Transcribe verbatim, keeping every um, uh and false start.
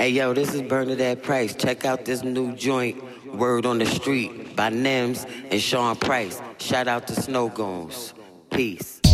Hey yo, this is Bernadette Price. Check out this new joint, Word on the Street, by Nems and Sean Price. Shout out to Snow Goons. Peace.